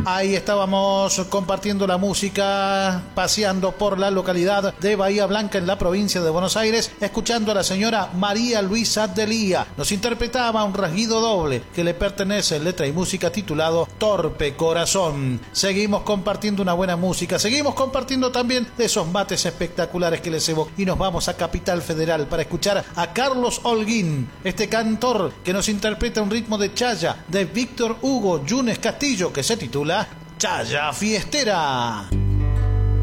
Ahí estábamos compartiendo la música, paseando por la localidad de Bahía Blanca en la provincia de Buenos Aires, escuchando a la señora María Luisa Delía. Nos interpretaba un rasguido doble que le pertenece en letra y música titulado Torpe Corazón. Seguimos compartiendo una buena música, seguimos compartiendo también de esos mates espectaculares que les evoco y nos vamos a Capital Federal para escuchar a Carlos Holguín, este cantor que nos interpreta un ritmo de chaya de Víctor Hugo Yunes Castillo que se titula Chaya Fiestera.